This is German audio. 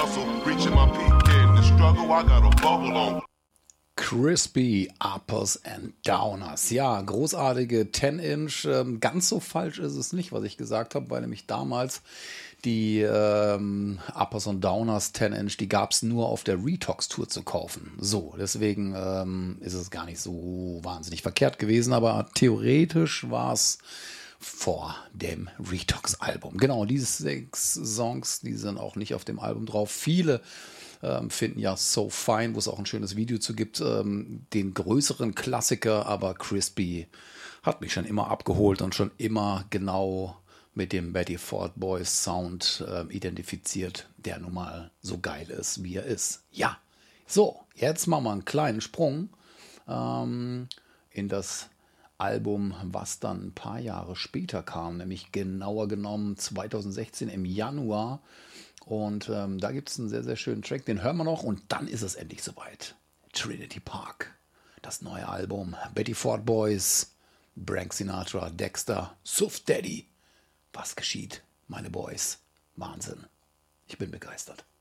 hustle, reaching my peak in the struggle, I got a bubble on. Crispy Uppers and Downers. Ja, großartige 10-Inch. Ganz so falsch ist es nicht, was ich gesagt habe, weil nämlich damals die Uppers und Downers 10-Inch, die gab es nur auf der Retox-Tour zu kaufen. So, deswegen ist es gar nicht so wahnsinnig verkehrt gewesen, aber theoretisch war es vor dem Retox-Album. Genau, diese 6 Songs, die sind auch nicht auf dem Album drauf. Viele finden ja So Fine, wo es auch ein schönes Video zu gibt, den größeren Klassiker, aber Crispy hat mich schon immer abgeholt und schon immer genau mit dem Betty Ford Boys Sound identifiziert, der nun mal so geil ist, wie er ist. Ja, so, jetzt machen wir einen kleinen Sprung in das Album, was dann ein paar Jahre später kam, nämlich genauer genommen 2016 im Januar. Und da gibt es einen sehr, sehr schönen Track, den hören wir noch und dann ist es endlich soweit. Trinity Park, das neue Album, Betty Ford Boys, Frank Sinatra, Dexter, Suff Daddy. Was geschieht, meine Boys? Wahnsinn. Ich bin begeistert.